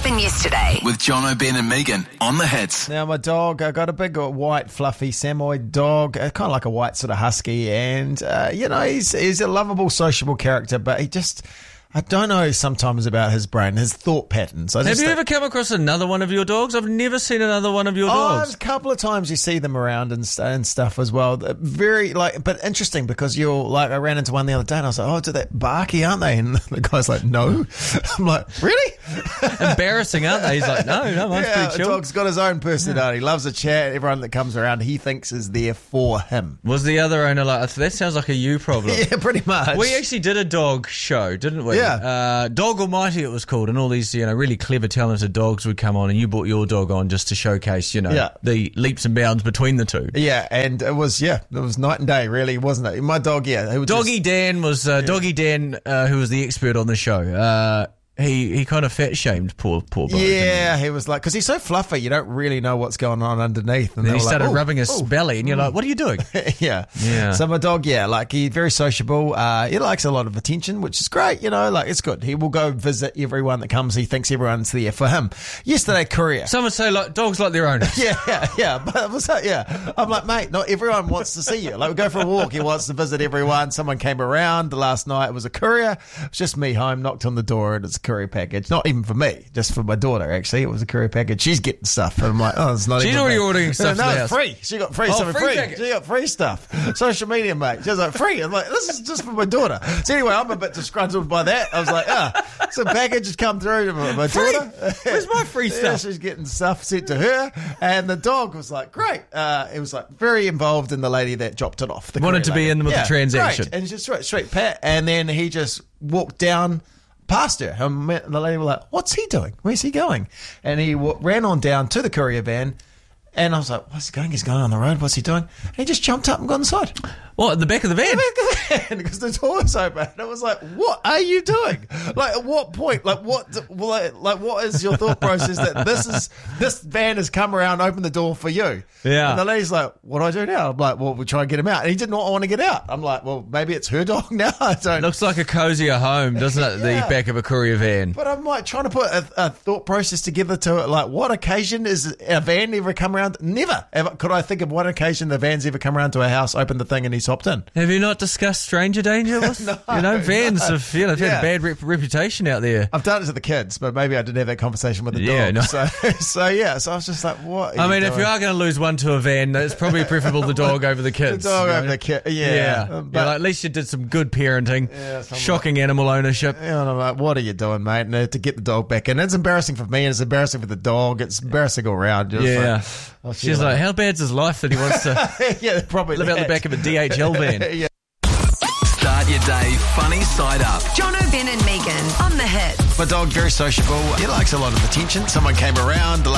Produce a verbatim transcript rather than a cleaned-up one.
happened yesterday. With John O'Ben and Megan on the hits. Now, my dog, I got a big white, fluffy Samoyed dog, uh, kind of like a white sort of husky, and, uh, you know, he's, he's a lovable, sociable character, but he just... I don't know sometimes about his brain, his thought patterns. I Have just you think- ever come across another one of your dogs? I've never seen another one of your Oh, dogs. a couple of times you see them around and, st- and stuff as well. They're very like, but interesting because you're like, I ran into one the other day and I was like, oh, do they barky, aren't they? And the guy's like, no. I'm like, really? Embarrassing, aren't they? He's like, no, no, mine's Yeah, pretty the chill. dog's got his own personality. He loves a chat. Everyone that comes around, he thinks is there for him. Was the other owner like, that sounds like a you problem? Yeah, pretty much. We actually did a dog show, didn't we? Yeah. Uh, Dog Almighty it was called, and all these, you know, really clever, talented dogs would come on, and you brought your dog on just to showcase, you know, Yeah. the leaps and bounds between the two. Yeah, and it was, yeah, it was night and day, really, wasn't it? My dog, yeah. It was Doggy just- Dan was, uh, Doggy Dan, uh, who was the expert on the show, uh, he, he kind of fat shamed poor, poor bloke. Yeah, he was like, because he's so fluffy, you don't really know what's going on underneath. And And then they he were started like, "Ooh, rubbing his ooh." belly, and you're like, what are you doing? yeah. Yeah. So my dog, yeah, like he's very sociable. Uh, he likes a lot of attention, which is great. You know, like it's good. He will go visit everyone that comes. He thinks everyone's there for him. Yesterday, Korea. Some would say like dogs like their owners. Yeah, yeah, yeah. But it was, yeah, I'm like, mate, not everyone wants to see you. Like, we go for a walk. He wants to visit everyone. Someone came around the last night. It was a courier. It was just me home, knocked on the door, and it's a courier package. Not even for me, just for my daughter, actually. It was a courier package. She's getting stuff. And I'm like, oh, it's not She's even already me. ordering stuff No, to the no, house. free. She got free Oh, something free free. package. She got free stuff. Social media, mate. She was like, free. I'm like, this is just for my daughter. So anyway, I'm a bit disgruntled by that. I was like, ah, some package has come through to my, my daughter. Where's my free Yeah, stuff? she's getting stuff sent to her, and the dog was like, great. Uh, it was like very involved in the lady that dropped it off. The Wanted courier to be lady. in with the Yeah, transaction. great. And just straight, straight pat, and then he just walked down past her. And the lady was like, what's he doing? Where's he going? And he w- ran on down to the courier van, and I was like, what's he going? He's going on the road. What's he doing? And he just jumped up and got inside. What, at the back of the van? Because the door was open. And I was like, what are you doing? Like, at what point? Like, what like, like, what is your thought process that this is this van has come around, opened the door for you? Yeah. And the lady's like, what do I do now? I'm like, well, we'll try and get him out. And he did not want to get out. I'm like, well, maybe it's her dog now. I don't know. Looks like a cozier home, doesn't it? Yeah. The back of a courier van. But I'm like trying to put a, a thought process together to it. Like, what occasion is a van ever come around? Never. Ever, could I think of one occasion the van's ever come around to a house, opened the thing, and he's hopped in? Have you not discussed stranger danger? with- No, you know, vans no. have you know, they've Yeah. had a bad rep- reputation out there. I've done it to the kids, but maybe I didn't have that conversation with the Yeah, dog. no. So, so yeah. So I was just like, what? Are I you mean, if doing? you are going to lose one to a van, it's probably preferable the dog over the kids. The dog you over know? the kid, Yeah, yeah. yeah. But, like, at least you did some good parenting. Yeah, some Shocking animal ownership. yeah, and I'm like, what are you doing, mate? And uh, to get the dog back in, it's embarrassing for me, and it's embarrassing for the dog. It's embarrassing all around. Just Yeah. like, oh, She's like, how bad's his life that he wants to yeah, probably live out the that. back of a D H L van? yeah. Start your day funny side up. John O'Ben and Megan on the hits. My dog, very sociable. He likes a lot of attention. Someone came around.